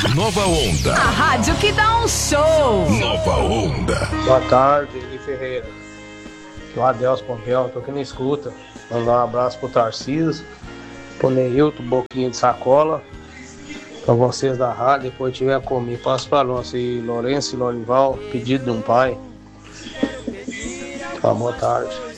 Nova Onda. A rádio que dá um show. Nova Onda. Boa tarde, Eli Ferreira. Que o Adelso Pompeu, tô aqui na escuta. Mandar um abraço pro Tarcísio, pro Neilton, Boquinha de Sacola, pra vocês da rádio. Depois tiver comigo, passo pra nós aí, Lourenço e Lorival, pedido de um pai. Boa tarde.